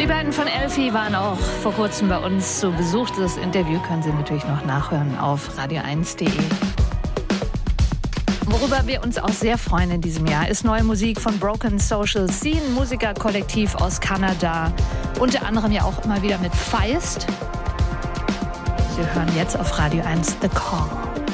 Die beiden von Elfi waren auch vor kurzem bei uns zu Besuch. Das Interview können Sie natürlich noch nachhören auf radio1.de. Worüber wir uns auch sehr freuen in diesem Jahr, ist neue Musik von Broken Social Scene, Musikerkollektiv aus Kanada. Unter anderem ja auch immer wieder mit Feist. Sie hören jetzt auf Radio 1 The Call.